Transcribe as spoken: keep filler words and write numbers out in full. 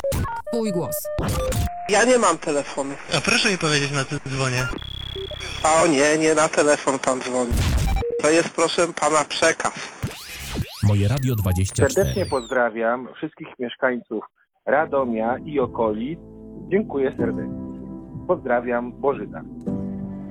Twój głos. Ja nie mam telefonu. A proszę mi powiedzieć, na co dzwonię. A o nie, nie na telefon pan dzwoni. To jest, proszę pana, przekaz. Moje Radio dwadzieścia cztery. Serdecznie pozdrawiam wszystkich mieszkańców Radomia i okolic. Dziękuję serdecznie. Pozdrawiam, Bożyda.